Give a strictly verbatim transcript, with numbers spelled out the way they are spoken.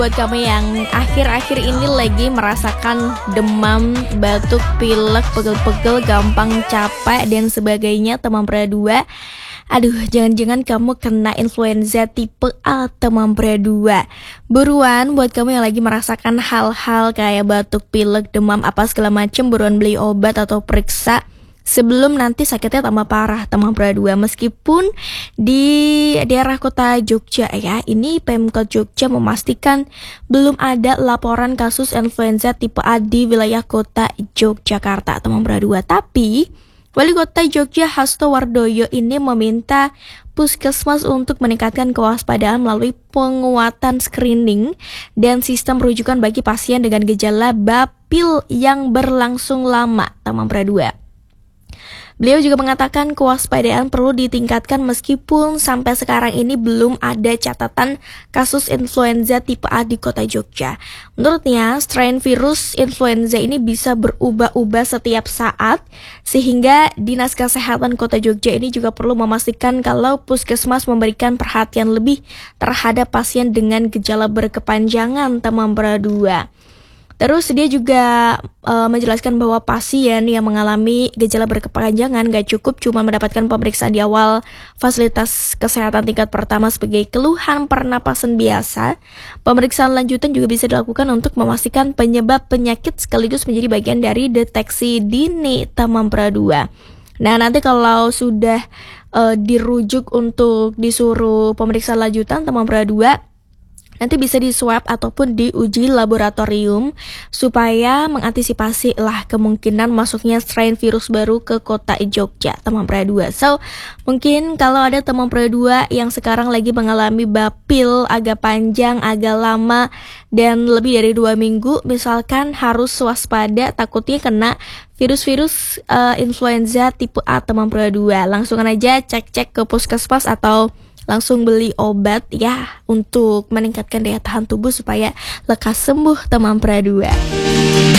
Buat kamu yang akhir-akhir ini lagi merasakan demam, batuk, pilek, pegel-pegel, gampang capek dan sebagainya, teman Pria dua. Aduh, jangan-jangan kamu kena influenza tipe A, teman Pria dua. Buruan buat kamu yang lagi merasakan hal-hal kayak batuk, pilek, demam, apa segala macem, buruan beli obat atau periksa sebelum nanti sakitnya tambah parah, teman Pria dua. Meskipun di daerah kota Jogja ya, ini Pemkot Jogja memastikan belum ada laporan kasus influenza tipe A di wilayah kota Yogyakarta, teman Pria dua. Tapi Wali Kota Jogja Hasto Wardoyo ini meminta puskesmas untuk meningkatkan kewaspadaan melalui penguatan screening dan sistem rujukan bagi pasien dengan gejala bapil yang berlangsung lama, teman Pria dua. Beliau juga mengatakan kewaspadaan perlu ditingkatkan meskipun sampai sekarang ini belum ada catatan kasus influenza tipe A di kota Jogja. Menurutnya, strain virus influenza ini bisa berubah-ubah setiap saat, sehingga Dinas Kesehatan Kota Jogja ini juga perlu memastikan kalau puskesmas memberikan perhatian lebih terhadap pasien dengan gejala berkepanjangan, teman Pria dua. Terus dia juga uh, menjelaskan bahwa pasien yang mengalami gejala berkepanjangan gak cukup cuma mendapatkan pemeriksaan di awal fasilitas kesehatan tingkat pertama sebagai keluhan pernapasan biasa. Pemeriksaan lanjutan juga bisa dilakukan untuk memastikan penyebab penyakit sekaligus menjadi bagian dari deteksi dini, teman Pria dua. Nah, nanti kalau sudah uh, dirujuk untuk disuruh pemeriksaan lanjutan, teman Pria dua, nanti bisa di swab ataupun diuji laboratorium supaya mengantisipasi lah kemungkinan masuknya strain virus baru ke kota Jogja, teman Pria dua. So, mungkin kalau ada teman Pria dua yang sekarang lagi mengalami bapil agak panjang, agak lama, dan lebih dari dua minggu, misalkan harus waspada takutnya kena virus-virus uh, influenza tipe A, teman Pria dua. Langsung aja cek-cek ke puskesmas atau langsung beli obat ya untuk meningkatkan daya tahan tubuh supaya lekas sembuh, teman Pria dua.